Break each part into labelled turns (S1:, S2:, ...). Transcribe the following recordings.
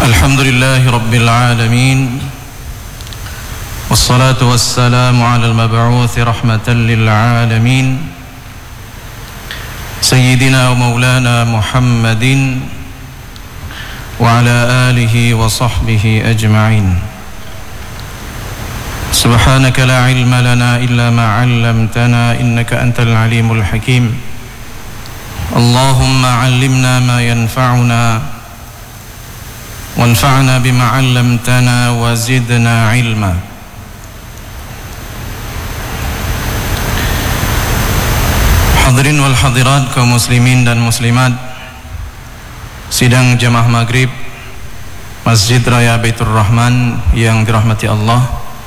S1: Alhamdulillahi Rabbil Alamin, wassalatu wassalamu ala al-mab'uthi rahmatan lil alamin, Sayyidina wa maulana Muhammadin wa ala alihi wa sahbihi ajma'in. Subhanaka la ilma lana illa ma 'allamtana innaka antal alimul hakim. Allahumma 'allimna ma yanfa'una wanfa'na bima 'allamtana wa zidna ilma. Hadirin wal hadirat, kaum muslimin dan muslimat sidang jamaah maghrib Masjid Raya Baitur Rahman yang dirahmati Allah,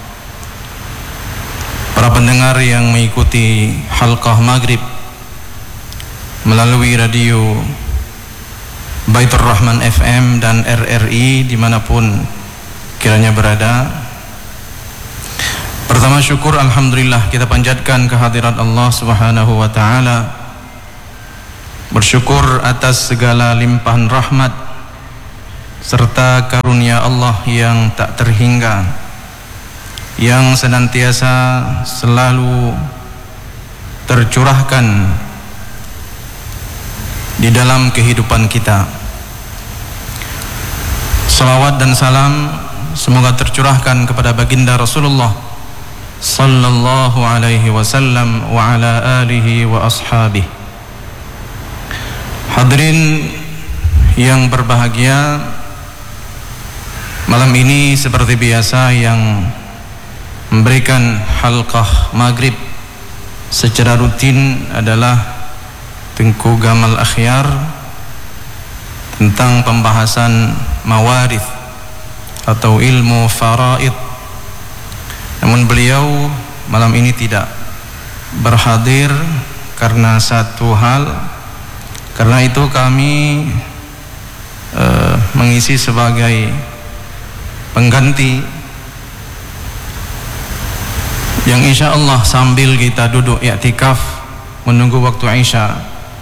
S1: para pendengar yang mengikuti halqah maghrib melalui radio Baitur Rahman FM dan RRI dimanapun kiranya berada. Pertama syukur alhamdulillah kita panjatkan kehadirat Allah Subhanahu wa ta'ala, bersyukur atas segala limpahan rahmat serta karunia Allah yang tak terhingga, yang senantiasa selalu tercurahkan di dalam kehidupan kita. Salawat dan salam semoga tercurahkan kepada baginda Rasulullah sallallahu alaihi wasallam wa ala alihi wa ashabihi. Hadirin yang berbahagia, malam ini seperti biasa yang memberikan halqah maghrib secara rutin adalah Tengku Gamal Akhyar tentang pembahasan mawarith atau ilmu faraid. Namun beliau malam ini tidak berhadir karena satu hal. Karena itu kami mengisi sebagai pengganti yang insya Allah sambil kita duduk i'tikaf menunggu waktu Isya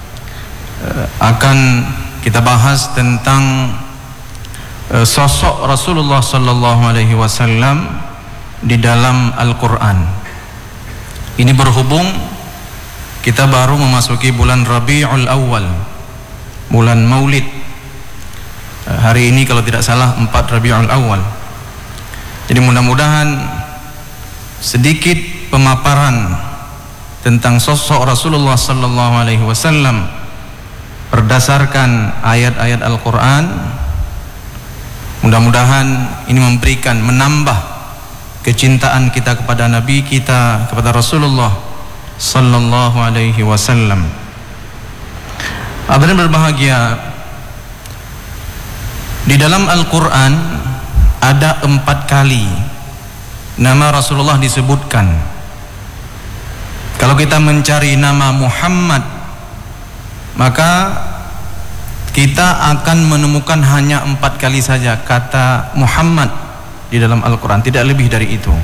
S1: akan kita bahas tentang sosok Rasulullah sallallahu alaihi wasallam di dalam Al-Qur'an. Ini berhubung kita baru memasuki bulan Rabiul Awal, bulan Maulid. Hari ini kalau tidak salah 4 Rabiul Awal. Jadi mudah-mudahan sedikit pemaparan tentang sosok Rasulullah sallallahu alaihi wasallam berdasarkan ayat-ayat Al-Quran, mudah-mudahan ini memberikan, menambah kecintaan kita kepada Nabi kita, kepada Rasulullah sallallahu alaihi wasallam. Hadirin berbahagia, di dalam Al-Quran ada 4 kali nama Rasulullah disebutkan. Kalau kita mencari nama Muhammad, maka kita akan menemukan hanya 4 kali saja kata Muhammad di dalam Al-Quran, tidak lebih dari itu.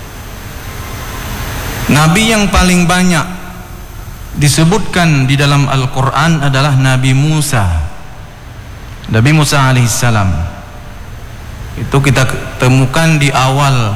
S1: Nabi yang paling banyak disebutkan di dalam Al-Quran adalah Nabi Musa. Nabi Musa alaihissalam itu kita temukan di awal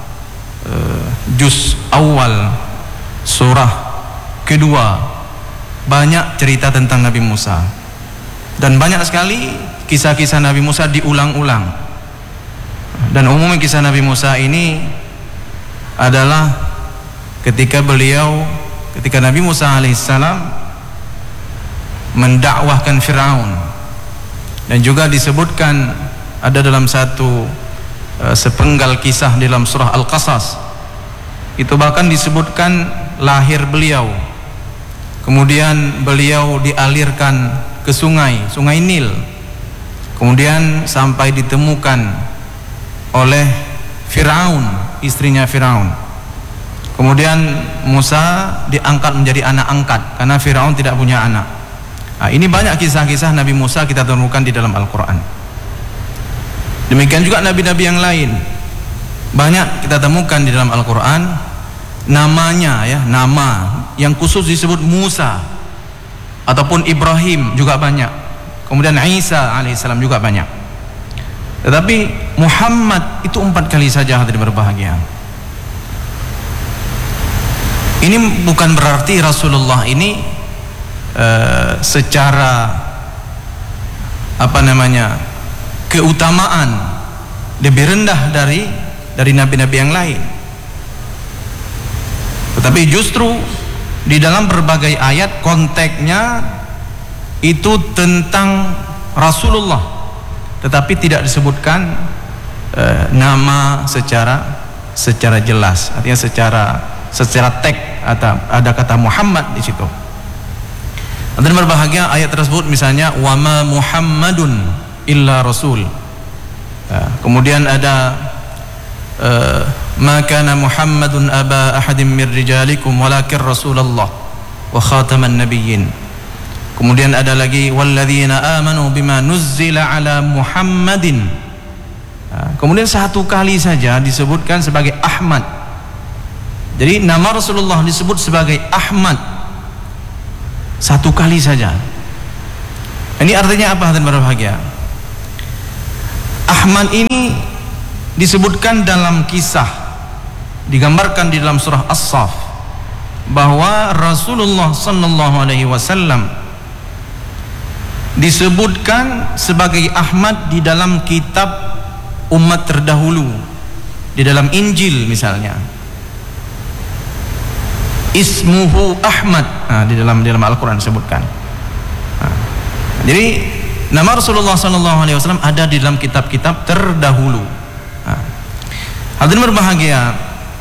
S1: juz awal surah kedua. Banyak cerita tentang Nabi Musa, dan banyak sekali kisah-kisah Nabi Musa diulang-ulang. Dan umumnya kisah Nabi Musa ini adalah ketika Nabi Musa alaihissalam mendakwahkan Fir'aun, dan juga disebutkan ada dalam satu sepenggal kisah dalam surah Al-Qasas itu bahkan disebutkan lahir beliau. Kemudian beliau dialirkan ke sungai Nil. Kemudian sampai ditemukan oleh Fir'aun, istrinya Fir'aun. Kemudian Musa diangkat menjadi anak angkat karena Fir'aun tidak punya anak. Nah, ini banyak kisah-kisah Nabi Musa kita temukan di dalam Al-Quran. Demikian juga nabi-nabi yang lain banyak kita temukan di dalam Al-Quran. Namanya nama yang khusus disebut Musa ataupun Ibrahim juga banyak. Kemudian Isa alaihissalam juga banyak. Tetapi Muhammad itu 4 kali saja, hadirin berbahagia. Ini bukan berarti Rasulullah ini secara keutamaan lebih rendah dari nabi-nabi yang lain. Tetapi justru di dalam berbagai ayat konteksnya itu tentang Rasulullah, tetapi tidak disebutkan nama secara jelas, artinya secara teks atau ada kata Muhammad di situ. Dan berbahagia ayat tersebut misalnya wa ma Muhammadun illa rasul. Kemudian ada ma kana Muhammadun aba ahadin min rijalikum walakin Rasulullah wa khataman nabiyyin. Kemudian ada lagi walladzina amanu bima nuzzila ala Muhammadin. Kemudian 1 kali saja disebutkan sebagai Ahmad. Jadi nama Rasulullah disebut sebagai Ahmad 1 kali saja. Ini artinya apa, hadirin berbahagia? Ahmad ini disebutkan dalam kisah, digambarkan di dalam surah As-Saff, bahwa Rasulullah sallallahu alaihi wasallam disebutkan sebagai Ahmad di dalam kitab umat terdahulu, di dalam Injil misalnya. Ismuhu Ahmad, di dalam Al-Quran disebutkan. Jadi nama Rasulullah SAW ada di dalam kitab-kitab terdahulu. Hadirin berbahagia,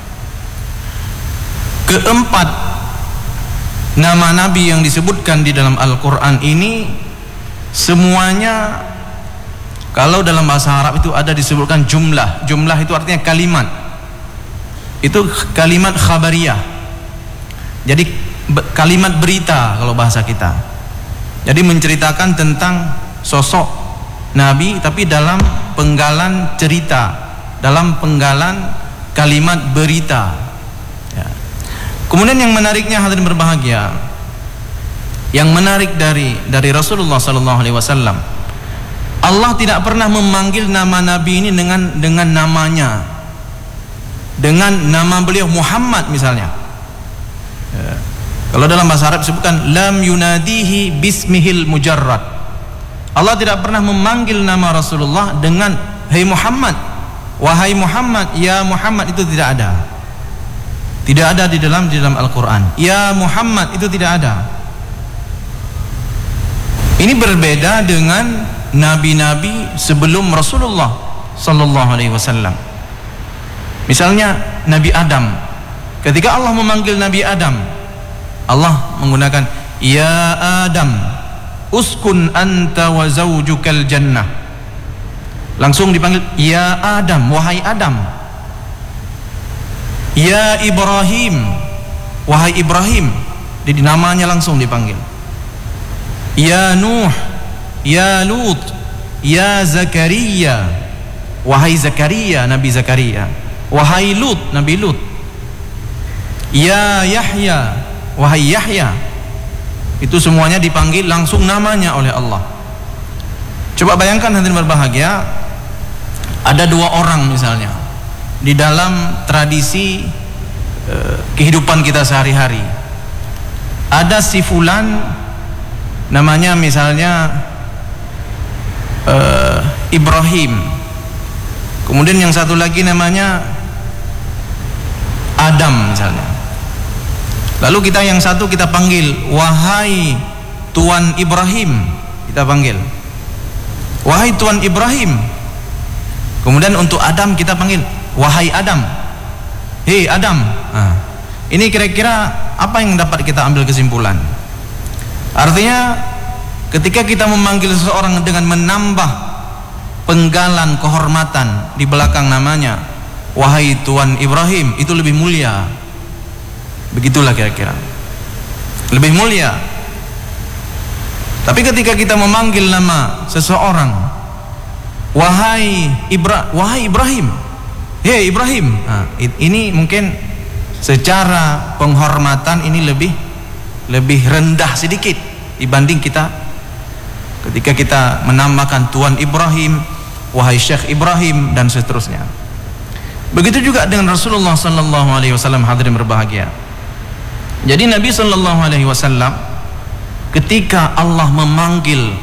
S1: keempat nama Nabi yang disebutkan di dalam Al-Quran ini semuanya, kalau dalam bahasa Arab itu ada disebutkan jumlah. Jumlah itu artinya kalimat. Itu kalimat khabariyah. Jadi kalimat berita kalau bahasa kita. Jadi menceritakan tentang sosok Nabi, tapi dalam penggalan cerita, dalam penggalan kalimat berita. Ya. Kemudian yang menariknya, hadirin berbahagia, yang menarik dari Rasulullah SAW, Allah tidak pernah memanggil nama Nabi ini dengan namanya, dengan nama beliau Muhammad misalnya. Ya. Kalau dalam bahasa Arab disebutkan lam yunadihi bismihil mujarrad. Allah tidak pernah memanggil nama Rasulullah dengan hai Muhammad, wahai Muhammad, ya Muhammad, itu tidak ada. Tidak ada di dalam Al-Quran. Ya Muhammad itu tidak ada. Ini berbeda dengan nabi-nabi sebelum Rasulullah sallallahu alaihi wasallam. Misalnya Nabi Adam, ketika Allah memanggil Nabi Adam, Allah menggunakan ya Adam uskun anta wa zawjukal jannah. Langsung dipanggil ya Adam, wahai Adam. Ya Ibrahim, wahai Ibrahim, jadi namanya langsung dipanggil. Ya Nuh, ya Lut, ya Zakaria, wahai Zakaria, Nabi Zakaria. Wahai Lut, Nabi Lut. Ya Yahya, wahai Yahya. Itu semuanya dipanggil langsung namanya oleh Allah. Coba bayangkan, hadirin berbahagia, ada 2 orang misalnya di dalam tradisi kehidupan kita sehari-hari. Ada si fulan, namanya misalnya Ibrahim. Kemudian yang satu lagi namanya Adam misalnya. Lalu kita yang satu kita panggil wahai Tuan Ibrahim, kita panggil wahai Tuan Ibrahim. Kemudian untuk Adam kita panggil wahai Adam, hei Adam. Ini kira-kira apa yang dapat kita ambil kesimpulan? Artinya ketika kita memanggil seseorang dengan menambah penggalan kehormatan di belakang namanya, wahai Tuan Ibrahim, itu lebih mulia. Begitulah kira-kira, lebih mulia. Tapi ketika kita memanggil nama seseorang, wahai Ibrahim, hei Ibrahim, ini mungkin secara penghormatan ini lebih rendah sedikit dibanding kita ketika kita menamakan Tuan Ibrahim, wahai Syekh Ibrahim, dan seterusnya. Begitu juga dengan Rasulullah sallallahu alaihi wasallam, hadirin berbahagia. Jadi Nabi sallallahu alaihi wasallam ketika Allah memanggil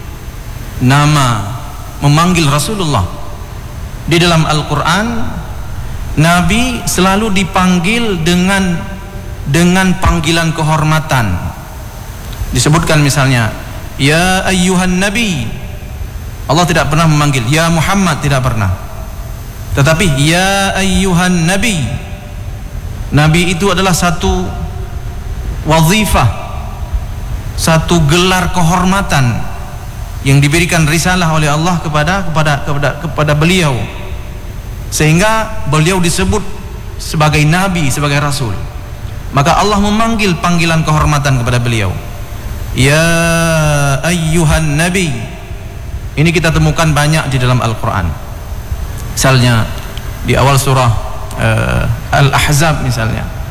S1: memanggil Rasulullah di dalam Al-Qur'an, Nabi selalu dipanggil dengan panggilan kehormatan. Disebutkan misalnya, ya ayyuhan nabi. Allah tidak pernah memanggil ya Muhammad, tidak pernah. Tetapi ya ayyuhan nabi. Nabi itu adalah satu wazifah, satu gelar kehormatan yang diberikan risalah oleh Allah kepada beliau, sehingga beliau disebut sebagai nabi, sebagai rasul. Maka Allah memanggil panggilan kehormatan kepada beliau, ya ayyuhan nabi. Ini kita temukan banyak di dalam Al-Quran. Misalnya di awal surah Al-Ahzab misalnya,